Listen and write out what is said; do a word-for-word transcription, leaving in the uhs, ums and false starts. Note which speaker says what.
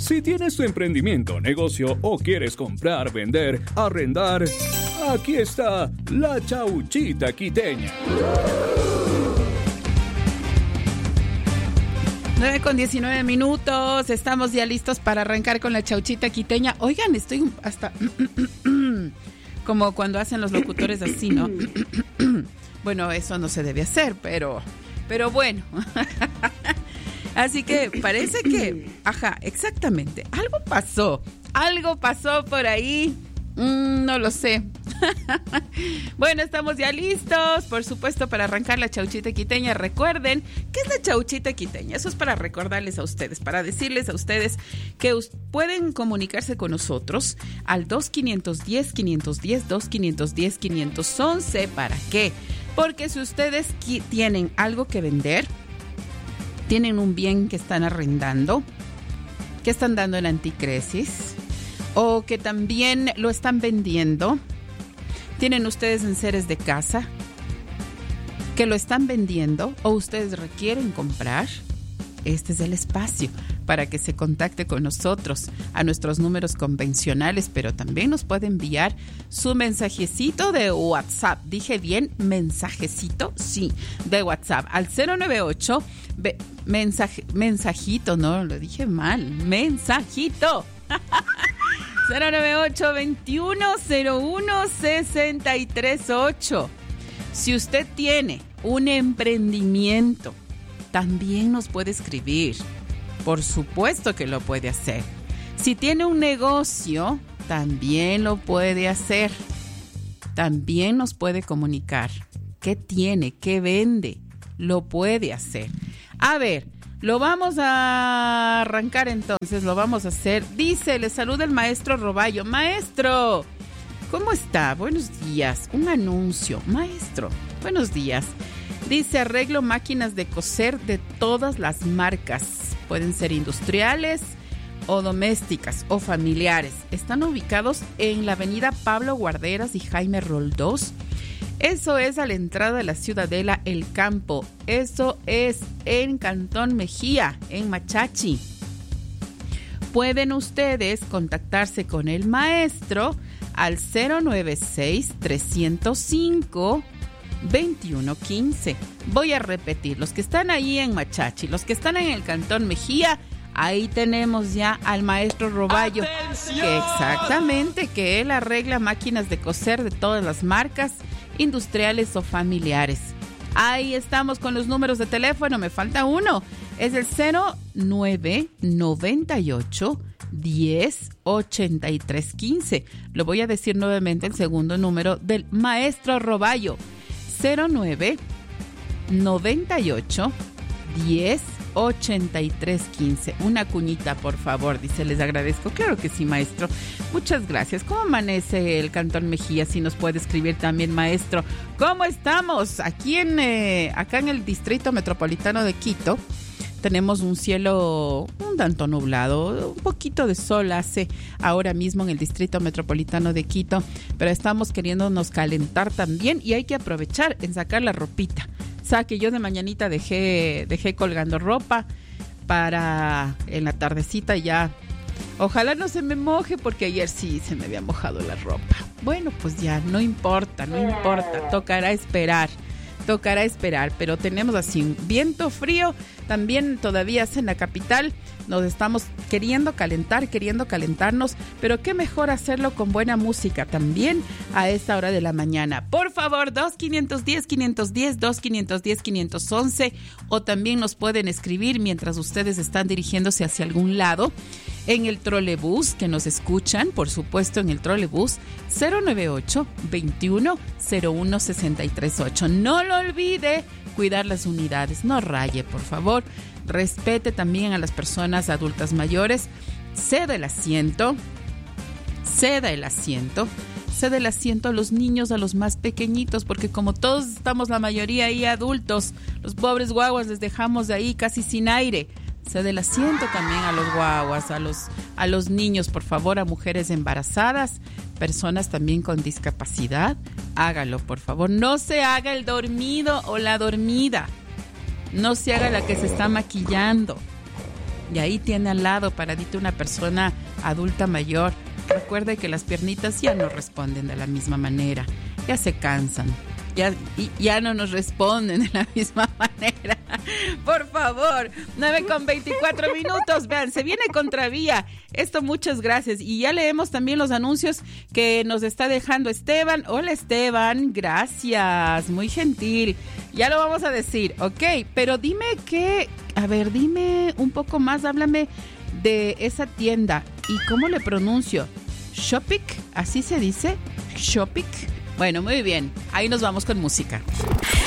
Speaker 1: Si tienes tu emprendimiento, negocio o quieres comprar, vender, arrendar, aquí está la Chauchita Quiteña.
Speaker 2: nueve con diecinueve minutos, estamos ya listos para arrancar con la Chauchita Quiteña. Oigan, estoy hasta como cuando hacen los locutores así, ¿no? Bueno, eso no se debe hacer, pero, pero bueno. Así que parece que, ajá, exactamente, algo pasó, algo pasó por ahí, mm, no lo sé. Bueno, estamos ya listos, por supuesto, para arrancar la Chauchita Quiteña. Recuerden, ¿qué es la Chauchita Quiteña? Eso es para recordarles a ustedes, para decirles a ustedes que us- pueden comunicarse con nosotros al dos quinientos diez, quinientos diez, dos quinientos diez, quinientos once. ¿Para qué? Porque si ustedes qui- tienen algo que vender, tienen un bien que están arrendando, que están dando en anticrisis, o que también lo están vendiendo, tienen ustedes enseres de casa que lo están vendiendo o ustedes requieren comprar, este es el espacio para que se contacte con nosotros a nuestros números convencionales, pero también nos puede enviar su mensajecito de WhatsApp. ¿Dije bien? ¿Mensajecito? Sí, de WhatsApp al cero nueve ocho, be, mensaje, mensajito, no, lo dije mal, mensajito. cero nueve ocho, veintiuno cero uno, sesenta y tres ocho. Si usted tiene un emprendimiento, también nos puede escribir. Por supuesto que lo puede hacer. Si tiene un negocio, también lo puede hacer. También nos puede comunicar. ¿Qué tiene? ¿Qué vende? Lo puede hacer. A ver, lo vamos a arrancar entonces, lo vamos a hacer. Dice, le saluda el maestro Roballo. Maestro, ¿cómo está? Buenos días. Un anuncio. Maestro, buenos días. Dice, arreglo máquinas de coser de todas las marcas. Pueden ser industriales o domésticas o familiares. Están ubicados en la avenida Pablo Guarderas y Jaime Roldós. Eso es a la entrada de la Ciudadela El Campo. Eso es en Cantón Mejía, en Machachi. Pueden ustedes contactarse con el maestro al cero nueve seis, trescientos cinco, veintiuno quince. Voy a repetir, los que están ahí en Machachi, los que están en el Cantón Mejía, ahí tenemos ya al maestro Roballo. ¡Atención! Que exactamente, que él arregla máquinas de coser de todas las marcas, industriales o familiares. Ahí estamos con los números de teléfono, me falta uno, es el cero nueve noventa y ocho, diez, ochenta y tres quince. Lo voy a decir nuevamente, el segundo número del maestro Roballo, cero nueve noventa y ocho, diez, ochenta y tres quince. Una cuñita, por favor, dice, les agradezco. Claro que sí, maestro. Muchas gracias. ¿Cómo amanece el Cantón Mejía? Si nos puede escribir también, maestro. ¿Cómo estamos? Aquí en, eh, acá en el Distrito Metropolitano de Quito, tenemos un cielo un tanto nublado, un poquito de sol hace ahora mismo en el Distrito Metropolitano de Quito, pero estamos queriéndonos calentar también y hay que aprovechar en sacar la ropita. O sea, que yo de mañanita dejé, dejé colgando ropa para en la tardecita ya. Ojalá no se me moje porque ayer sí se me había mojado la ropa. Bueno, pues ya, no importa, no importa, tocará esperar. Tocará esperar, pero tenemos así un viento frío, también todavía es en la capital, nos estamos queriendo calentar, queriendo calentarnos, pero qué mejor hacerlo con buena música también a esta hora de la mañana. Por favor, dos quinientos diez, quinientos diez, dos quinientos diez, quinientos once, o también nos pueden escribir mientras ustedes están dirigiéndose hacia algún lado. En el trolebús, que nos escuchan, por supuesto, en el trolebús, cero nueve ocho, veintiuno cero uno, sesenta y tres ocho. No lo olvide, cuidar las unidades. No raye, por favor. Respete también a las personas adultas mayores. Ceda el asiento. Ceda el asiento. Ceda el asiento a los niños, a los más pequeñitos, porque como todos estamos la mayoría ahí adultos, los pobres guaguas les dejamos de ahí casi sin aire. Cede el asiento también a los guaguas, a los, a los niños, por favor, a mujeres embarazadas, personas también con discapacidad. Hágalo, por favor. No se haga el dormido o la dormida. No se haga la que se está maquillando. y ahí tiene al lado paradita una persona adulta mayor. Recuerde que las piernitas ya no responden de la misma manera, ya se cansan. Ya, y ya no nos responden de la misma manera. Por favor, nueve con veinticuatro minutos. Vean, se viene Contravía. Esto, muchas gracias. Y ya leemos también los anuncios que nos está dejando Esteban. Hola, Esteban. Gracias. Muy gentil. Ya lo vamos a decir, ok. Pero dime que, a ver, dime un poco más. Háblame de esa tienda. ¿Y cómo le pronuncio? ¿Shopik? ¿Así se dice? ¿Shopik? Bueno, muy bien. Ahí nos vamos con música.